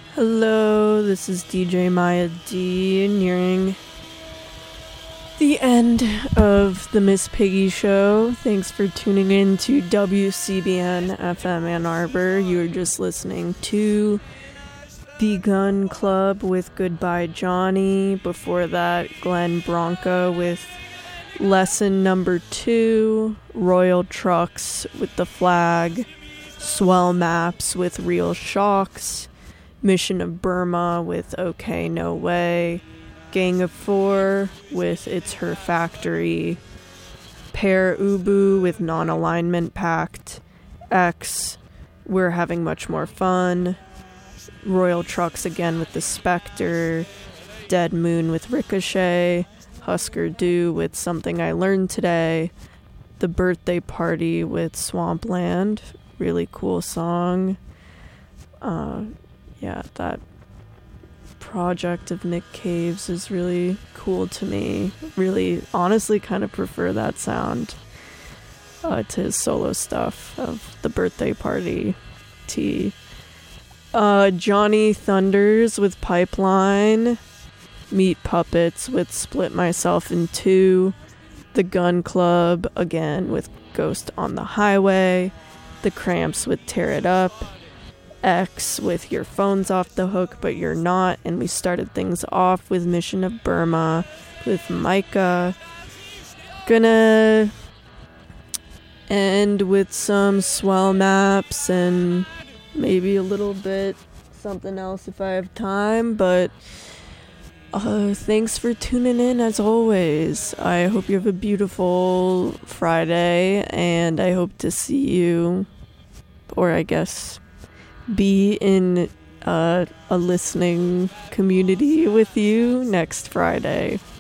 Hello, this is DJ Maya D, nearing the end of the Miss Piggy Show. Thanks for tuning in to WCBN FM Ann Arbor. You were just listening to The Gun Club with Goodbye Johnny. Before that, Glenn Bronca with Lesson Number 2, Royal Trucks with The Flag, Swell Maps with Real Shocks, Mission of Burma with OK No Way, Gang of Four with It's Her Factory, Pear Ubu with Non-Alignment Pact, X, We're Having Much More Fun, Royal Trucks again with The Spectre, Dead Moon with Ricochet, Husker Du with Something I Learned Today, The Birthday Party with Swampland, really cool song. Yeah, that project of Nick Cave's is really cool to me. Really, honestly, kind of prefer that sound to his solo stuff of The Birthday Party. Johnny Thunders with Pipeline, Meat Puppets with Split Myself in Two, The Gun Club again with Ghost on the Highway, The Cramps with Tear It Up, X with Your Phone's Off the Hook But You're Not, and we started things off with Mission of Burma with Micah. Gonna end with some Swell Maps and maybe a little bit something else if I have time, but thanks for tuning in as always. I hope you have a beautiful Friday, and I hope to see you, or I guess be in a listening community with you next Friday.